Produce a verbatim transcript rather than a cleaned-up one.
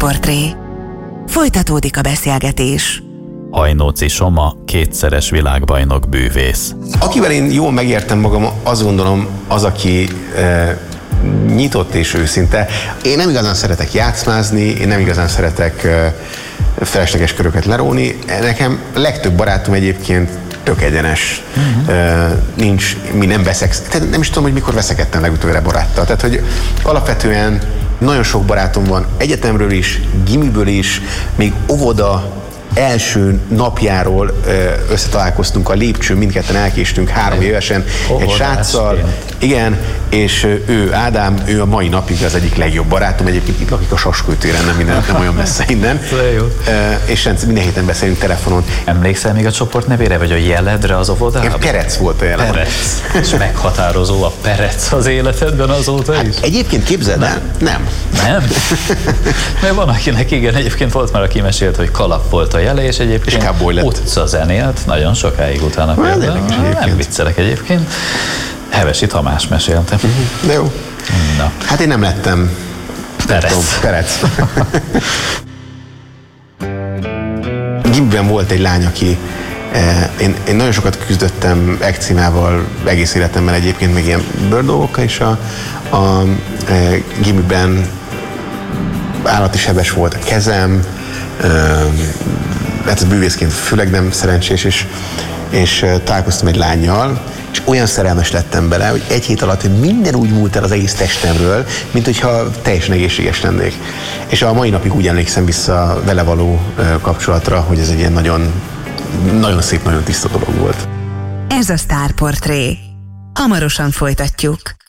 Sztárportré. Folytatódik a beszélgetés. Hajnóci Soma, kétszeres világbajnok bűvész. Akivel én jól megértem magam, azt gondolom, az, aki e, nyitott és őszinte. Én nem igazán szeretek játszmázni, én nem igazán szeretek e, felesleges köröket leróni. Nekem legtöbb barátom egyébként tök egyenes. Uh-huh. E, nincs, mi nem veszek. Tehát nem is tudom, hogy mikor veszekedtem legutoljára baráttal. Tehát, hogy alapvetően nagyon sok barátom van, egyetemről is, gimiből is, még óvoda első napjáról összetalálkoztunk a lépcsőn, mindketten elkéstünk három évesen egy sráccal. Igen, és ő Ádám, ő a mai napig az egyik legjobb barátom, egyébként itt lakik a Saskói téren, nem, minden, nem olyan messze innen. És minden héten beszélünk telefonon. Emlékszel még a csoport nevére, vagy a jeledre az óvodában? Igen, Perec volt a jeled. Perec. És meghatározó a Perec az életedben azóta hát is? Egyébként képzeld el, nem. Nem? Mert van, akinek igen, egyébként volt már, aki mesélt, hogy Kalap volt a jele, és egyébként utca zenélt nagyon sokáig utána például. Nem viccelek egyébként. Hevesi Tamás mesélte. De jó. Na. Hát én nem lettem Perec. Perec. Gimben volt egy lány, aki eh, én, én nagyon sokat küzdöttem ekcímával egész életemben egyébként, még ilyen bőrdolgokkal, és a, a eh, gimiben állati sebes volt a kezem, eh, hát ez bűvészként főleg nem szerencsés, és, és találkoztam egy lánnyal, és olyan szerelmes lettem bele, hogy egy hét alatt minden úgy múlt el az egész testemről, mint hogyha teljesen egészséges lennék. És a mai napig úgy emlékszem vissza vele való kapcsolatra, hogy ez egy ilyen nagyon, nagyon szép, nagyon tiszta dolog volt. Ez a Sztárportré. Hamarosan folytatjuk.